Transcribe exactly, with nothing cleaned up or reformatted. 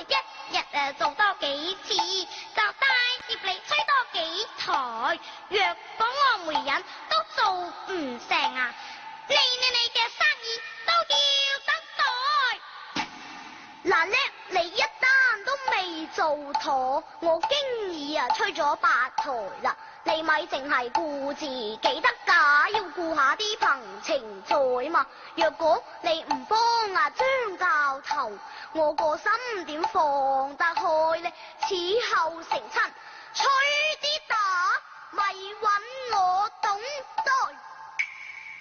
一日誒做多幾次，就帶接你吹多幾台。若果我媒人都做唔成啊，你你你嘅生意都要得代。 嗱叻，你一單都未做妥，我經已啊吹咗八台啦。你咪淨係顧自己得㗎，要顧下啲朋情在嘛。若果你唔幫啊張教頭，我個心點放得開呢？此後成親，吹啲打咪揾我董多。